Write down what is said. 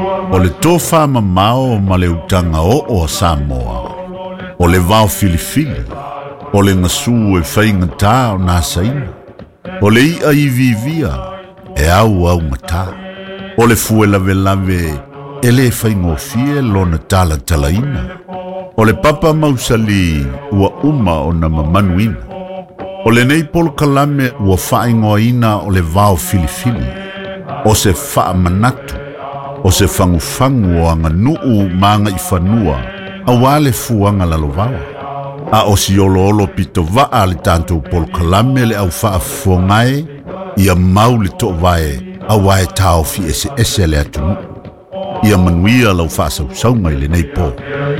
O le tofa mamao ma le utanga o Samoa. O le vao filifili. O le ngasu e whaingata o nāsaina. O le ia I vivia e au ngata. O le fuela velave e le whaingofie lona tala talaina. O le papa mausali ua uma o na mamanuina. O le nei polo kalame ua whaingoina o le vao filifili. O se wha manatu. O se fangufangu o anga nuu maanga I whanua. A wale fuanga lalovawa. A o si olo pito waa le tanto polo kalame le au wha fongai. Ia mau le to vae. A wae tau fi ese le atunu. Ia manuia lau wha sau ngai le nei po.